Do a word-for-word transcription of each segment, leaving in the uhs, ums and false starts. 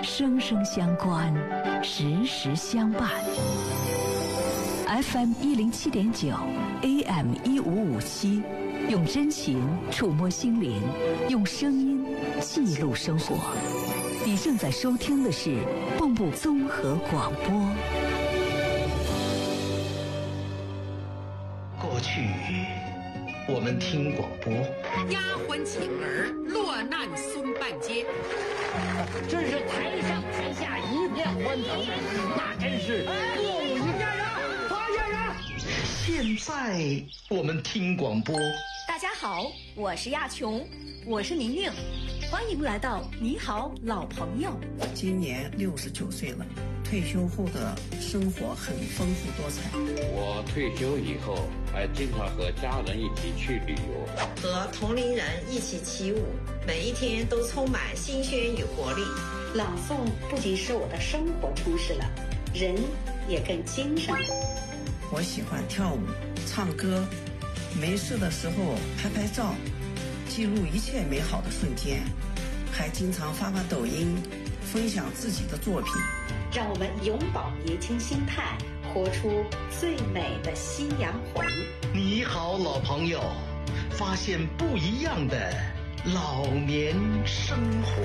生生相关，时时相伴。F M 一零七点九 ，A M 一五五七，用真情触摸心灵，用声音记录生活。你正在收听的是蚌埠综合广播。 过去我们听广播， 丫鬟请儿落难松半街， 真是台上台下一片欢腾，那真是过午一家人，团圆人。 现在我们听广播。 大家好，我是亚琼，我是宁宁，欢迎来到你好老朋友。 今年六十九岁了，退休后的生活很丰富多彩。 我退休以后还经常和家人一起去旅游， 和同龄人一起起舞，每一天都充满新鲜与活力。 朗诵不仅使我的生活充实了，人也更精神了。 我喜欢跳舞、唱歌，没事的时候拍拍照，记录一切美好的瞬间，还经常发发抖音，分享自己的作品。 让我们永葆年轻心态，活出最美的夕阳红。 你好，老朋友，发现不一样的老年生活。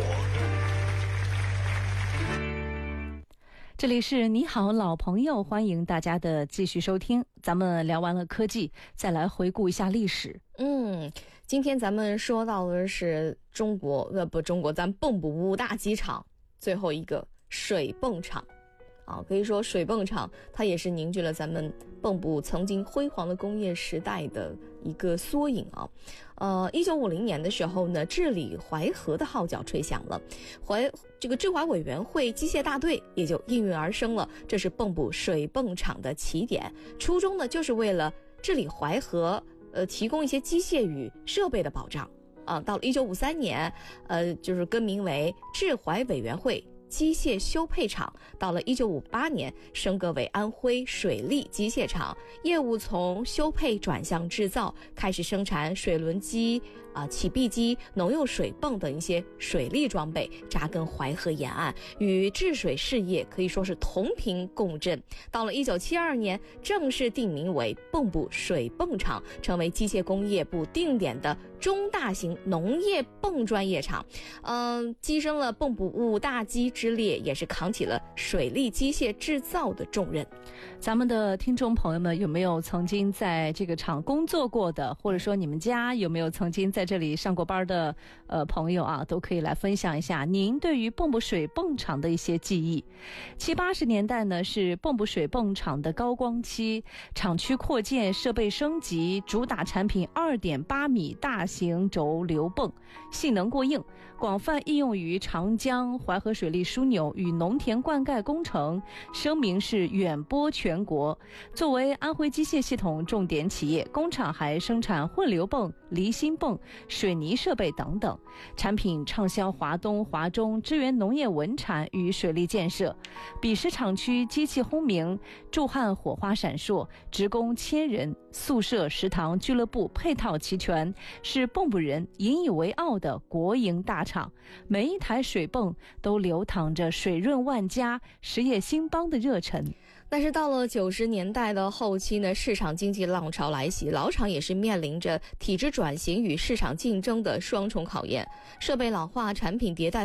这里是你好老朋友，欢迎大家的继续收听。咱们聊完了科技，再来回顾一下历史。 嗯，今天咱们说到的是中国，呃不，中国咱蚌埠五大机场最后一个水泵厂。啊，可以说水泵厂它也是凝聚了咱们蚌埠曾经辉煌的工业时代的一个缩影啊。呃，一九五零年的时候呢，治理淮河的号角吹响了，淮这个治淮委员会机械大队也就应运而生了。这是蚌埠水泵厂的起点，初衷呢就是为了治理淮河，呃，提供一些机械与设备的保障啊。到了一九五三年，呃，就是更名为治淮委员会机械修配厂，到了一九五八年升格为安徽水利机械厂，业务从修配转向制造，开始生产水轮机、啊、呃、起闭机、农用水泵等一些水利装备，扎根淮河沿岸，与治水事业可以说是同频共振。到了一九七二年，正式定名为蚌埠水泵厂，成为机械工业部定点的中大型农业泵专业厂。嗯、呃，跻身了蚌埠五大机之列，也是扛起了水利机械制造的重任。 咱们的听众朋友们，有没有曾经在这个厂工作过的，或者说你们家有没有曾经在这里上过班的呃朋友啊，都可以来分享一下您对于蚌埠水泵厂的一些记忆。七八十年代呢，是蚌埠水泵厂的高光期，厂区扩建、设备升级，主打产品二点八米大型轴流泵，性能过硬，广泛应用于长江、淮河水利枢纽与农田灌溉工程，声名是远播全国。作为安徽机械系统重点企业，工厂还生产混流泵、离心泵、水泥设备等等，产品畅销华东、华中，支援农业文产与水利建设。彼时厂区机器轰鸣，驻汉火花闪烁，职工千人，宿舍、食堂、俱乐部配套齐全，是蚌埠人引以为傲的国营大厂。每一台水泵都流淌着水润万家、实业兴邦的热忱。 但是到了九十年代的后期呢，市场经济浪潮来袭，老厂也是面临着体制转型与市场竞争的双重考验，设备老化、产品迭代